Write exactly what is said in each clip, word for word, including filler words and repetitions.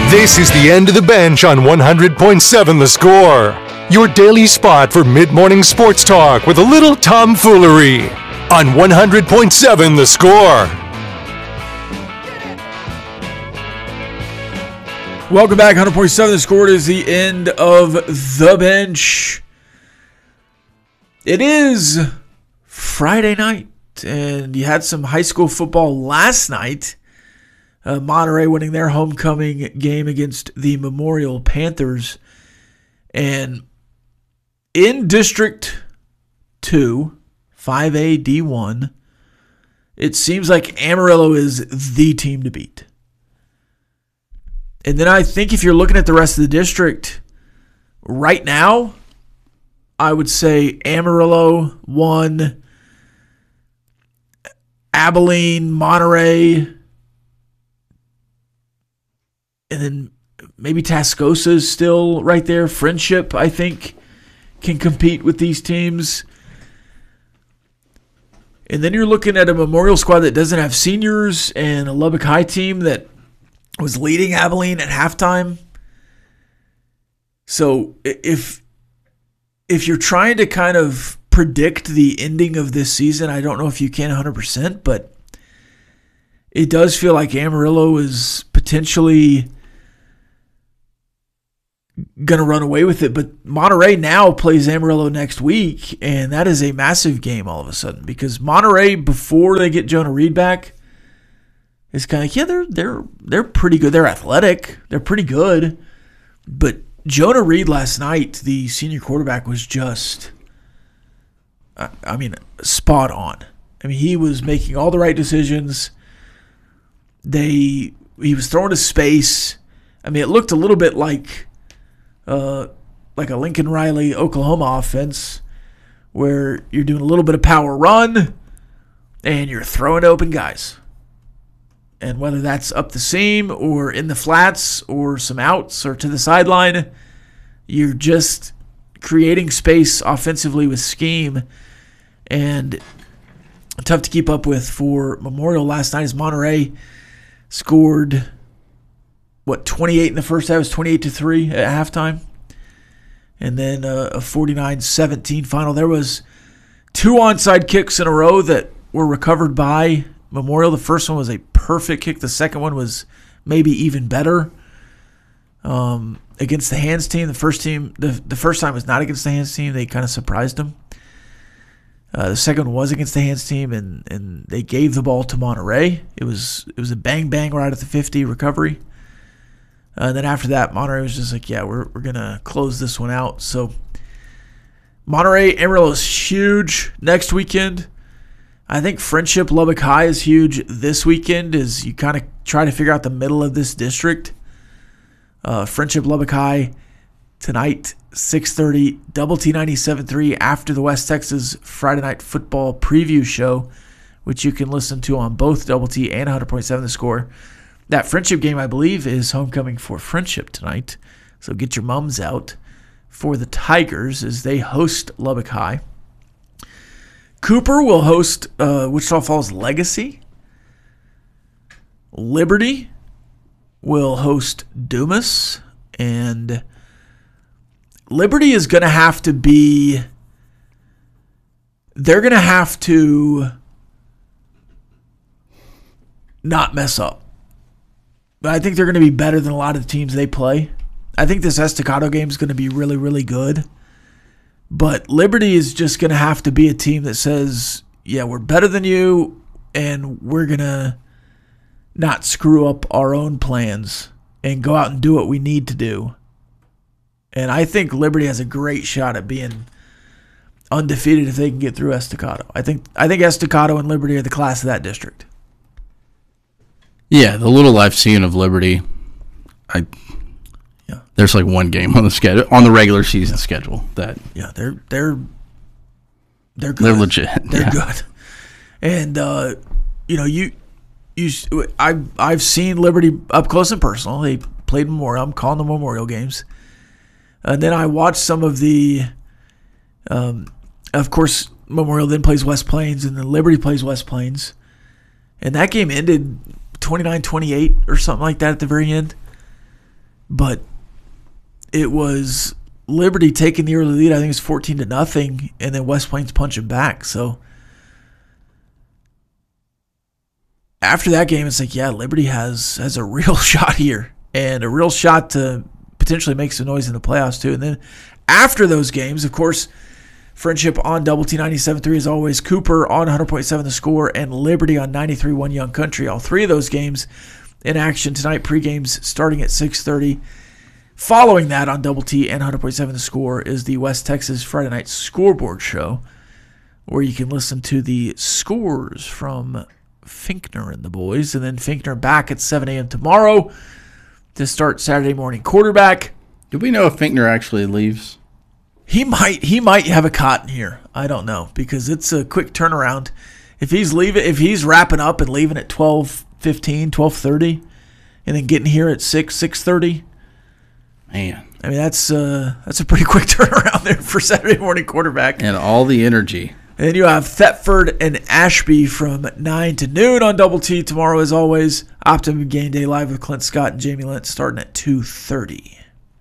This is the end of the bench on one hundred point seven The Score. Your daily spot for mid-morning sports talk with a little tomfoolery on one hundred point seven The Score. Welcome back, one hundred point seven The Score. It is the end of the bench. It is Friday night, and you had some high school football last night. Uh, Monterey winning their homecoming game against the Memorial Panthers. And in District two, five A D one, it seems like Amarillo is the team to beat. And then I think if you're looking at the rest of the district, right now, I would say Amarillo, one, Abilene, Monterey, and then maybe Tascosa is still right there. Friendship, I think, can compete with these teams. And then you're looking at a Memorial squad that doesn't have seniors and a Lubbock High team that was leading Abilene at halftime. So if if you're trying to kind of predict the ending of this season, I don't know if you can one hundred percent, but it does feel like Amarillo is potentially going to run away with it. But Monterey now plays Amarillo next week, and that is a massive game all of a sudden, because Monterey, before they get Jonah Reed back, is kind of like, yeah, they're they're they're pretty good. They're athletic. They're pretty good. But Jonah Reed last night, the senior quarterback, was just, I, I mean, spot on. I mean, he was making all the right decisions. They he was throwing to space. I mean, it looked a little bit like uh, like a Lincoln Riley Oklahoma offense, where you're doing a little bit of power run and you're throwing to open guys. And whether that's up the seam or in the flats or some outs or to the sideline, you're just creating space offensively with scheme. And tough to keep up with for Memorial last night as Monterey scored, what, twenty-eight in the first half? It was twenty-eight to three at halftime. And then uh, a forty-nine seventeen final. There was two onside kicks in a row that were recovered by Memorial. The first one was a perfect kick. The second one was maybe even better. Um, against the Hands team, the first team, the, the first time was not against the Hands team. They kind of surprised them. Uh, the second one was against the Hands team, and and they gave the ball to Monterey. It was it was a bang bang right at the fifty recovery. Uh, and then after that, Monterey was just like, yeah, we're we're gonna close this one out. So Monterey, Amarillo is huge next weekend. I think Friendship, Lubbock High is huge this weekend as you kind of try to figure out the middle of this district. Uh, Friendship, Lubbock High tonight, six thirty, Double T ninety-seven point three after the West Texas Friday Night Football preview show, which you can listen to on both Double T and one hundred point seven The Score. That Friendship game, I believe, is homecoming for Friendship tonight. So get your mums out for the Tigers as they host Lubbock High. Cooper will host uh, Wichita Falls Legacy. Liberty will host Dumas. And Liberty is going to have to be... They're going to have to not mess up. But I think they're going to be better than a lot of the teams they play. I think this Estacado game is going to be really, really good. But Liberty is just going to have to be a team that says, yeah, we're better than you, and we're going to not screw up our own plans and go out and do what we need to do. And I think Liberty has a great shot at being undefeated if they can get through Estacado. I think I think Estacado and Liberty are the class of that district. Yeah, the little I've seen of Liberty, I yeah, there's like one game on the schedule on the regular season yeah. schedule that yeah they're they're they're good. They're legit. They're yeah. good, and uh, you know you you I I've seen Liberty up close and personal. They played Memorial. I'm calling the Memorial games, and then I watched some of the. Um, of course, Memorial then plays West Plains, and then Liberty plays West Plains, and that game ended twenty-nine twenty-eight or something like that at the very end. but it was Liberty taking the early lead. I think it's fourteen to nothing, and then West Plains punching back. So after that game, it's like, yeah, Liberty has has a real shot here and a real shot to potentially make some noise in the playoffs too. And then after those games, of course, Friendship on Double T ninety-seven point three as always, Cooper on one hundred point seven The Score, and Liberty on ninety-three point one Young Country. All three of those games in action tonight, pre-games starting at six thirty. Following that on Double T and one hundred point seven The Score is the West Texas Friday Night Scoreboard Show, where you can listen to the scores from Finkner and the boys. And then Finkner back at seven a.m. tomorrow to start Saturday morning quarterback. Do we know if Finkner actually leaves? He might he might have a cot in here. I don't know, because it's a quick turnaround. If he's leaving, if he's wrapping up and leaving at twelve fifteen, twelve thirty, and then getting here at six, six thirty, man, I mean that's uh, that's a pretty quick turnaround there for Saturday morning quarterback. And all the energy. And then you have Thetford and Ashby from nine to noon on Double T tomorrow, as always. Optimum Game Day live with Clint Scott and Jamie Lentz starting at two thirty.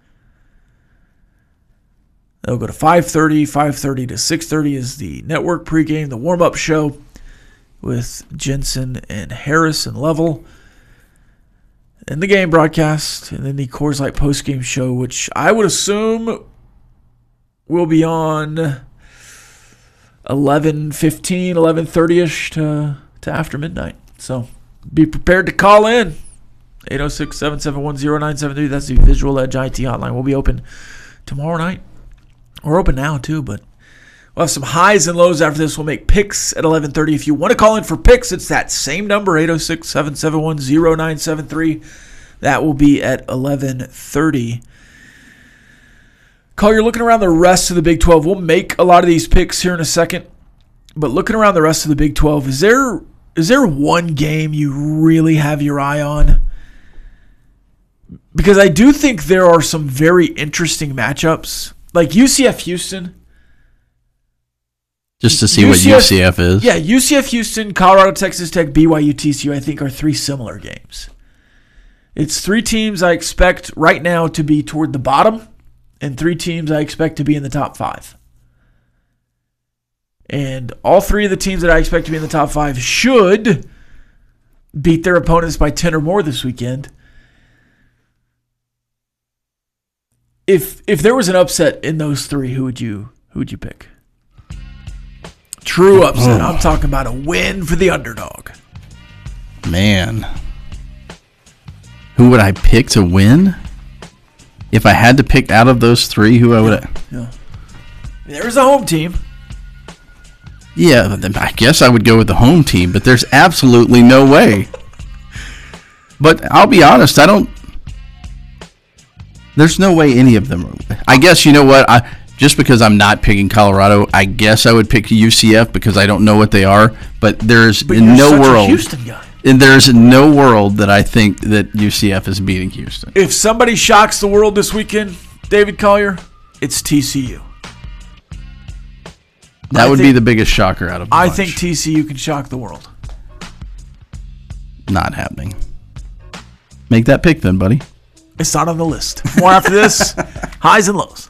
They'll go to five thirty, five thirty to six thirty is the network pregame, the warm-up show with Jensen and Harris and Level. And the game broadcast, and then the Coors Light postgame show, which I would assume will be on eleven fifteen, eleven thirty-ish to, to after midnight. So be prepared to call in. eight oh six, seven seven one, oh nine seven three. That's the Visual Edge I T hotline. We'll be open tomorrow night. We're open now, too, but we'll have some highs and lows after this. We'll make picks at eleven thirty. If you want to call in for picks, it's that same number, eight oh six, seven seven one, oh nine seven three. That will be at eleven thirty. Call, you're looking around the rest of the Big twelve. We'll make a lot of these picks here in a second, but looking around the rest of the Big twelve, is there is there one game you really have your eye on? Because I do think there are some very interesting matchups. Like U C F Houston. Just to see U C F, what U C F is? Yeah, U C F Houston, Colorado, Texas Tech, B Y U, T C U, I think are three similar games. It's three teams I expect right now to be toward the bottom, and three teams I expect to be in the top five. And all three of the teams that I expect to be in the top five should beat their opponents by ten or more this weekend. If if there was an upset in those three, who would you who would you pick? True upset. I'm talking about a win for the underdog. Man. Who would I pick to win? If I had to pick out of those three, who I would... Yeah. yeah. There's a home team. Yeah, I guess I would go with the home team, but there's absolutely no way. But I'll be honest, I don't... There's no way any of them... I guess, you know what? I just because I'm not picking Colorado, I guess I would pick U C F because I don't know what they are. But there's but in you're no such world... a Houston guy. And there's no world that I think that U C F is beating Houston. If somebody shocks the world this weekend, David Collier, it's T C U. That I would think, be the biggest shocker out of the I bunch. think T C U can shock the world. Not happening. Make that pick then, buddy. It's not on the list. More after this. Highs and lows.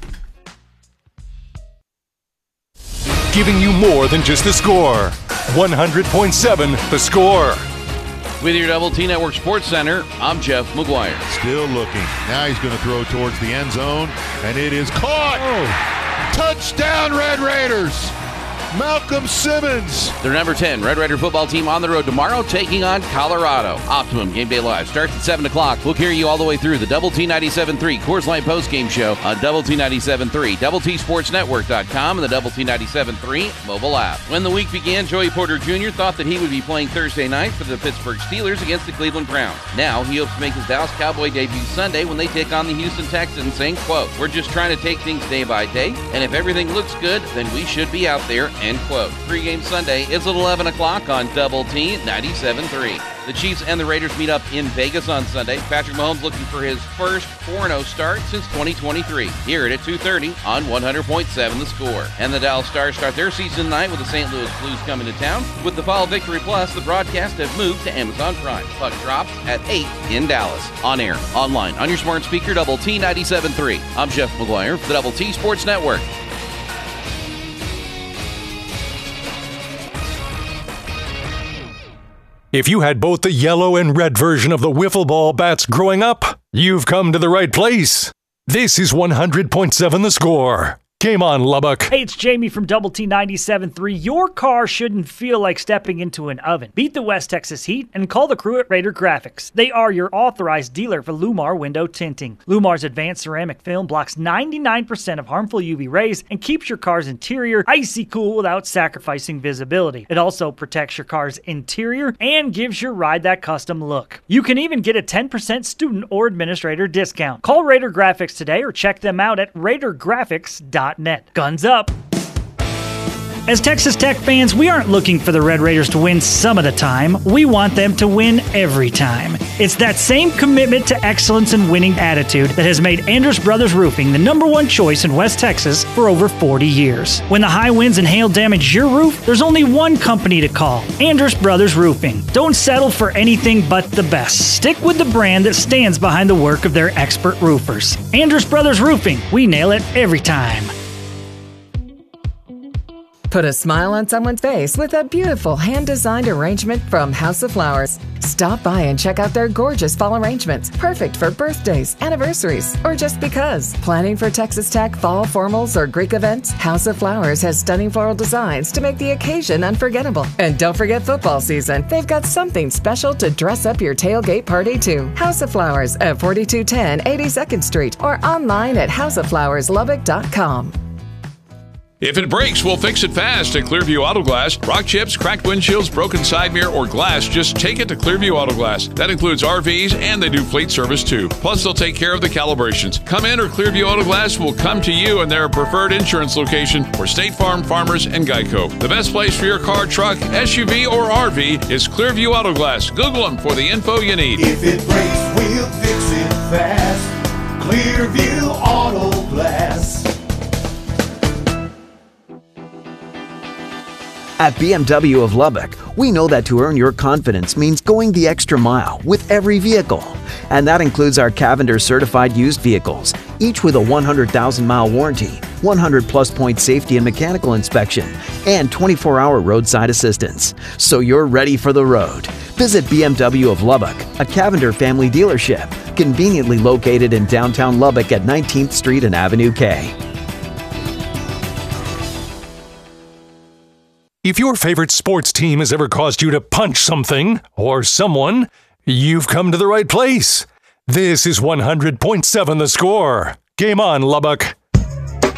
Giving you more than just the score. one hundred point seven The Score. With your Double T Network Sports Center, I'm Jeff McGuire. Still looking. Now he's going to throw towards the end zone, and it is caught. Oh. Touchdown, Red Raiders. Malcolm Simmons. Their number ten Red Raider football team on the road tomorrow, taking on Colorado. Optimum Game Day Live starts at seven o'clock. We'll carry you all the way through the Double T ninety-seven point three Coors Light postgame show on Double T ninety-seven point three, Double T Sports Network dot com, and the Double T ninety-seven point three mobile app. When the week began, Joey Porter Junior thought that he would be playing Thursday night for the Pittsburgh Steelers against the Cleveland Browns. Now he hopes to make his Dallas Cowboy debut Sunday when they take on the Houston Texans, saying, quote, "We're just trying to take things day by day, and if everything looks good, then we should be out there," end quote. Pre-game Sunday is at eleven o'clock on Double T ninety-seven point three. The Chiefs and the Raiders meet up in Vegas on Sunday. Patrick Mahomes looking for his first four and oh start since twenty twenty-three. Hear it at two thirty on one hundred point seven The Score. And the Dallas Stars start their season tonight with the Saint Louis Blues coming to town. With the Fall Victory Plus, the broadcast have moved to Amazon Prime. Puck drops at eight in Dallas. On air, online, on your smart speaker, Double T ninety-seven point three. I'm Jeff McGuire for the Double T Sports Network. If you had both the yellow and red version of the wiffle ball bats growing up, you've come to the right place. This is one hundred point seven The Score. Game on, Lubbock. Hey, it's Jamie from Double T ninety-seven point three. Your car shouldn't feel like stepping into an oven. Beat the West Texas heat and call the crew at Raider Graphics. They are your authorized dealer for Lumar window tinting. Lumar's advanced ceramic film blocks ninety-nine percent of harmful U V rays and keeps your car's interior icy cool without sacrificing visibility. It also protects your car's interior and gives your ride that custom look. You can even get a ten percent student or administrator discount. Call Raider Graphics today or check them out at raider graphics dot net. Guns up! As Texas Tech fans, we aren't looking for the Red Raiders to win some of the time. We want them to win every time. It's that same commitment to excellence and winning attitude that has made Andrus Brothers Roofing the number one choice in West Texas for over forty years. When the high winds and hail damage your roof, there's only one company to call, Andrus Brothers Roofing. Don't settle for anything but the best. Stick with the brand that stands behind the work of their expert roofers. Andrus Brothers Roofing. We nail it every time. Put a smile on someone's face with a beautiful hand-designed arrangement from House of Flowers. Stop by and check out their gorgeous fall arrangements, perfect for birthdays, anniversaries, or just because. Planning for Texas Tech fall formals or Greek events? House of Flowers has stunning floral designs to make the occasion unforgettable. And don't forget football season. They've got something special to dress up your tailgate party too. House of Flowers at forty-two ten eighty-second Street or online at house of flowers lubbock dot com. If it breaks, we'll fix it fast at Clearview Auto Glass. Rock chips, cracked windshields, broken side mirror, or glass, just take it to Clearview Auto Glass. That includes R Vs, and they do fleet service too. Plus, they'll take care of the calibrations. Come in or Clearview Auto Glass will come to you in their preferred insurance location for State Farm, Farmers, and Geico. The best place for your car, truck, S U V, or R V is Clearview Auto Glass. Google them for the info you need. If it breaks, we'll fix it fast. Clearview Auto Glass. At B M W of Lubbock, we know that to earn your confidence means going the extra mile with every vehicle. And that includes our Cavender certified used vehicles, each with a one hundred thousand mile warranty, one hundred plus point safety and mechanical inspection, and twenty-four hour roadside assistance. So you're ready for the road. Visit B M W of Lubbock, a Cavender family dealership, conveniently located in downtown Lubbock at nineteenth Street and Avenue K. If your favorite sports team has ever caused you to punch something or someone, you've come to the right place. This is one hundred point seven The Score. Game on, Lubbock.